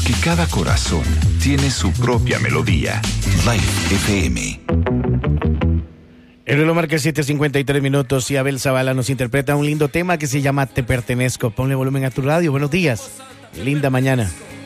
Porque cada corazón tiene su propia melodía. Life FM. El reloj marca 7:53 y Abel Zavala nos interpreta un lindo tema que se llama Te Pertenezco. Ponle volumen a tu radio. Buenos días. Linda mañana.